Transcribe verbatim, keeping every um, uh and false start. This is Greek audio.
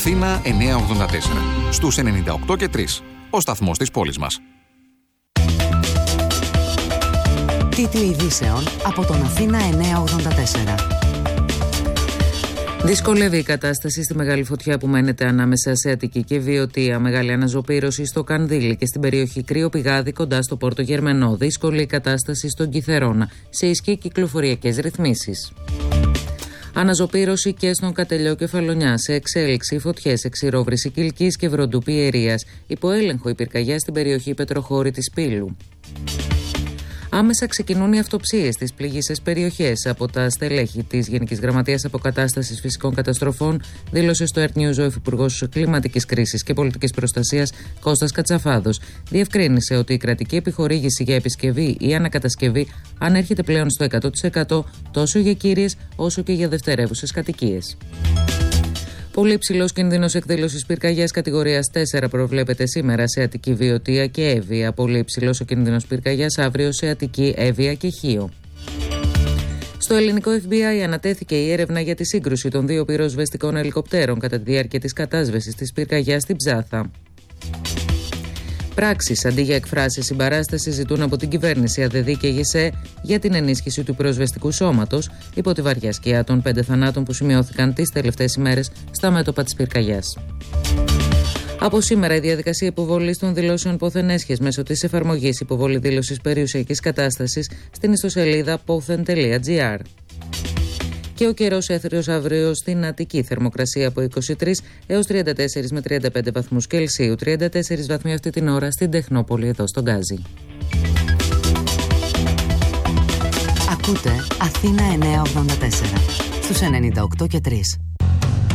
Αθήνα εννιακόσια ογδόντα τέσσερα. Στους ενενήντα οκτώ και τρία. Ο σταθμός της πόλης μας. Τίτλοι ειδήσεων από τον Αθήνα εννιακόσια ογδόντα τέσσερα. Δυσκολεύει η κατάσταση στη μεγάλη φωτιά που μένεται ανάμεσα σε Αττική και Βιωτία. Μεγάλη αναζωπήρωση στο Κανδύλι και στην περιοχή Κρύο Πηγάδι κοντά στο Πόρτο Γερμενό. Δύσκολη η κατάσταση στον Κιθερώνα. Σε ισχύ κυκλοφοριακές ρυθμίσεις. Αναζωπήρωση και στον Κατελιό Κεφαλονιά. Σε εξέλιξη φωτιές, εξηρόβρηση Κιλκής και Βροντού Πιερίας. Υπό έλεγχο η πυρκαγιά στην περιοχή Πετροχώρη της Πύλου. Άμεσα ξεκινούν οι αυτοψίες στις πληγείσες περιοχές. Από τα στελέχη της Γενικής Γραμματείας Αποκατάστασης Φυσικών Καταστροφών, δήλωσε στο Earth News ο Υφυπουργός Κλιματικής Κρίσης και Πολιτικής Προστασίας Κώστας Κατσαφάδος. Διευκρίνησε ότι η κρατική επιχορήγηση για επισκευή ή ανακατασκευή ανέρχεται πλέον στο εκατό τοις εκατό τόσο για κύριες όσο και για δευτερεύουσες κατοικίες. Πολύ υψηλός κίνδυνος εκδήλωσης πυρκαγιάς κατηγορίας τέσσερα προβλέπεται σήμερα σε Αττική, Βιωτία και Εύβοια. Πολύ υψηλός ο κίνδυνος πυρκαγιάς αύριο σε Αττική, Εύβοια και Χίο. Στο ελληνικό Εφ Μπι Άι ανατέθηκε η έρευνα για τη σύγκρουση των δύο πυροσβεστικών ελικοπτέρων κατά τη διάρκεια της κατάσβεσης της πυρκαγιάς στην Ψάθα. Πράξεις αντί για εκφράσεις συμπαράστασης ζητούν από την κυβέρνηση ΑΔΕΔΗ και ΓΕΣΕ για την ενίσχυση του πυροσβεστικού σώματος υπό τη βαριά σκιά των πέντε θανάτων που σημειώθηκαν τις τελευταίες ημέρες στα μέτωπα της πυρκαγιάς. Από σήμερα η διαδικασία υποβολής των δηλώσεων πόθεν έσχες μέσω της εφαρμογής υποβολή δήλωσης περιουσιακής κατάστασης στην ιστοσελίδα πόθεν τελεία τζι άρ. Και ο καιρός έθριος αύριο στην Αττική, θερμοκρασία από είκοσι τρία έως τριάντα τέσσερα με τριάντα πέντε βαθμούς Κελσίου, τριάντα τέσσερα βαθμοί αυτή την ώρα στην Τεχνόπολη εδώ στον Γκάζι. Ακούτε Αθήνα εννιακόσια ογδόντα τέσσερα στους ενενήντα οκτώ και τρία.